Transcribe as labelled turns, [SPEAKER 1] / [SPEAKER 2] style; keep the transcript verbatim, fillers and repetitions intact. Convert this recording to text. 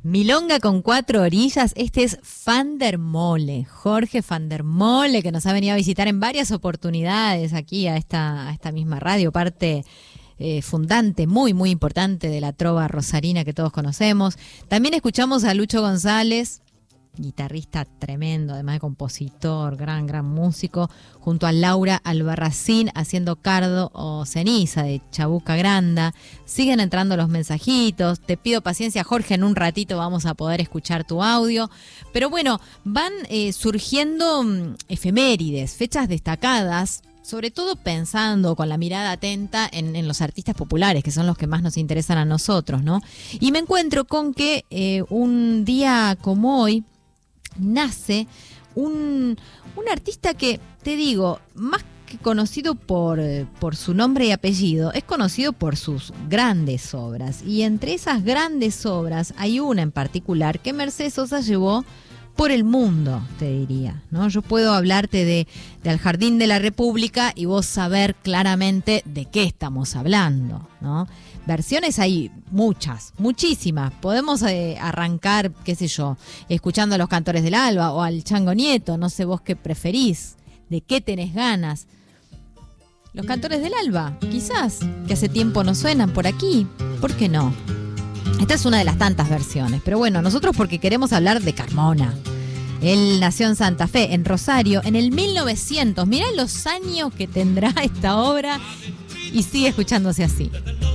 [SPEAKER 1] Milonga con cuatro orillas, este es Van der Mole, Jorge Van der Mole, que nos ha venido a visitar en varias oportunidades aquí a esta, a esta misma radio, parte eh, fundante muy, muy importante de la trova rosarina que todos conocemos. También escuchamos a Lucho González, guitarrista tremendo, además de compositor, gran, gran músico, junto a Laura Albarracín haciendo Cardo o Ceniza de Chabuca Granda. Siguen entrando los mensajitos, te pido paciencia, Jorge, en un ratito vamos a poder escuchar tu audio, pero bueno, van eh, surgiendo mm, efemérides, fechas destacadas, sobre todo pensando con la mirada atenta en, en los artistas populares, que son los que más nos interesan a nosotros, ¿no? Y me encuentro con que eh, un día como hoy nace un, un artista que, te digo, más que conocido por, por su nombre y apellido, es conocido por sus grandes obras. Y entre esas grandes obras hay una en particular que Mercedes Sosa llevó por el mundo, te diría, ¿no? Yo puedo hablarte de, de Al Jardín de la República y vos saber claramente de qué estamos hablando, ¿no? Versiones hay muchas, muchísimas. Podemos eh, arrancar, qué sé yo, escuchando a los Cantores del Alba o al Chango Nieto, no sé vos qué preferís, de qué tenés ganas. Los Cantores del Alba, quizás, que hace tiempo no suenan por aquí, ¿por qué no? Esta es una de las tantas versiones, pero bueno, nosotros porque queremos hablar de Carmona. Él nació en Santa Fe, en Rosario, en el mil novecientos. Mirá los años que tendrá esta obra y sigue escuchándose así.